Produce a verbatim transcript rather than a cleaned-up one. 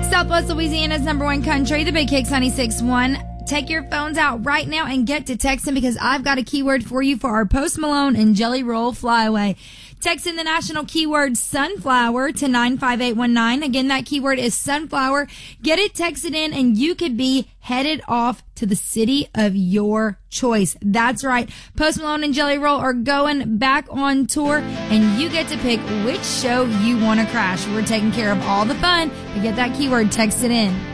Southwest Louisiana's number one country, the Big Kicks ninety-six point one. Take your phones out right now and get to texting because I've got a keyword for you for our Post Malone and Jelly Roll Flyaway. Text in the national keyword sunflower to nine five eight one nine. Again, that keyword is sunflower. Get it texted in and you could be headed off to the city of your choice. That's right. Post Malone and Jelly Roll are going back on tour and you get to pick which show you want to crash. We're taking care of all the fun, but get that keyword texted in.